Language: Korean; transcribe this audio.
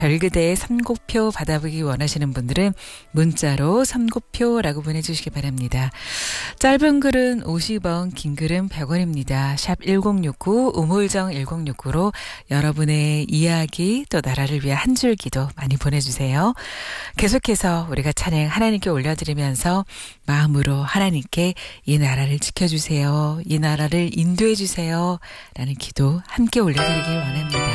별그대의 선곡표 받아보기 원하시는 분들은 문자로 선곡표라고 보내주시기 바랍니다. 짧은 글은 50원, 긴 글은 100원입니다. 샵 1069, 우물정 1069로 여러분의 이야기 또 나라를 위한 한 줄 기도 많이 보내주세요. 계속해서 우리가 찬양 하나님께 올려드리면서 마음으로 하나님께 이 나라를 지켜주세요. 이 나라를 인도해 주세요. 라는 기도 함께 올려드리길 원합니다.